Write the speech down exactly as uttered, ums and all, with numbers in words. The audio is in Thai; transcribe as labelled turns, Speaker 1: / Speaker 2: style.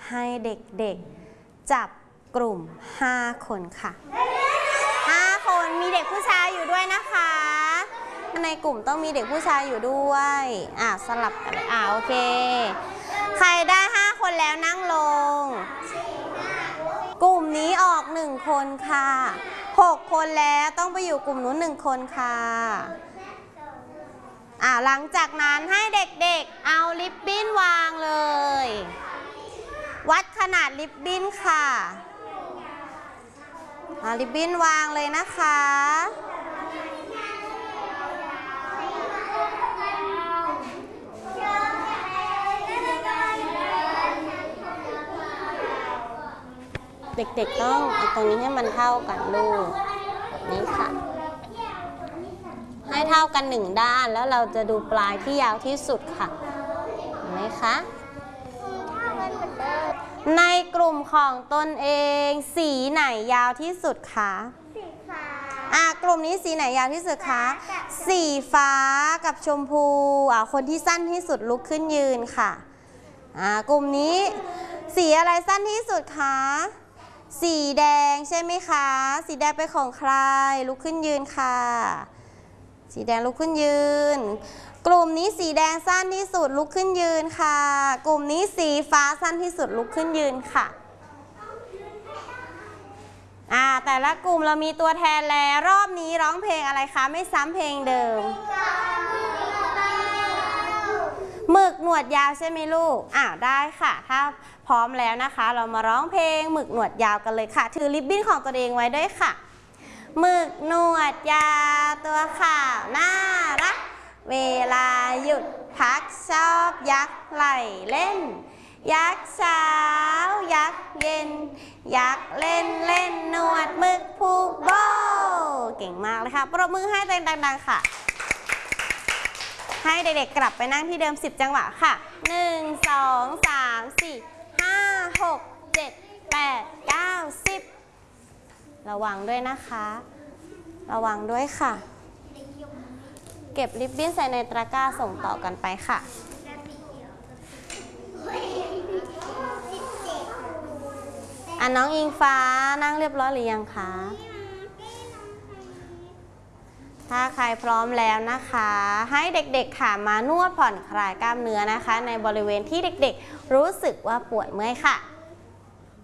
Speaker 1: ให้เด็กๆจับกลุ่มห้าคนค่ะห้าคนมีเด็กผู้ชายอยู่ด้วยนะคะในกลุ่มต้องมีเด็กผู้ชายอยู่ด้วยอ่ะสลับกันเลยอ่ะโอเคใครได้ห้าคนแล้วนั่งลงกลุ่มนี้ออกหนึ่งคนค่ะหกคนแล้วต้องไปอยู่กลุ่มนู้นหนึ่งคนค่ะอ่ะหลังจากนั้นให้เด็กๆเอาริบบิ้นวางเลยวัดขนาดริบบิ้นค่ะเอาริบบิ้นวางเลยนะคะเด็กๆต้องเอาตรงนี้ให้มันเท่ากันลูกแบบนี้ค่ะให้เท่ากันหนึ่งด้านแล้วเราจะดูปลายที่ยาวที่สุดค่ะเห็นไหมคะในกลุ่มของตนเองสีไหนยาวที่สุดคะสีฟ้าอ่ะกลุ่มนี้สีไหนยาวที่สุดคะสีฟ้ากับชมพูอ่ะคนที่สั้นที่สุดลุกขึ้นยืนค่ะอ่ะกลุ่มนี้สีอะไรสั้นที่สุดคะสีแดงใช่ไหมคะสีแดงเป็นของใครลุกขึ้นยืนค่ะสีแดงลุกขึ้นยืนกลุ่มนี้สีแดงสั้นที่สุดลุกขึ้นยืนค่ะกลุ่มนี้สีฟ้าสั้นที่สุดลุกขึ้นยืนค่ะอ่าแต่ละกลุ่มเรามีตัวแทนแล้วรอบนี้ร้องเพลงอะไรคะไม่ซ้ำเพลงเดิมหมึกหนวดยาวใช่ไหมลูกอ่าได้ค่ะถ้าพร้อมแล้วนะคะเรามาร้องเพลงหมึกหนวดยาวกันเลยค่ะถือริบบิ้นของตัวเองไว้ด้วยค่ะหมึกหนวดยาวตัวขาวน่ารักเวลาหยุดพักชอบยักไหลเล่นยักเช้ายักเย็นยักเล่นเล่นหนวดหมึกผูกโบเก่งมากเลยค่ะปรบมือให้เต็มดังๆค่ะให้เด็กๆกลับไปนั่งที่เดิมสิบจังหวะค่ะหนึ่ง สอง สาม สี่ ห้า หก เจ็ด แปด เก้า สิบระวังด้วยนะคะระวังด้วยค่ะเก็บริบบิ้นใส่ในตะกร้าส่งต่อกันไปค่ะอ่ะน้องอิงฟ้านั่งเรียบร้อยหรือยังคะถ้าใครพร้อมแล้วนะคะให้เด็กๆค่ะมานวดผ่อนคลายกล้ามเนื้อนะคะในบริเวณที่เด็กๆรู้สึกว่าปวดเมื่อยค่ะ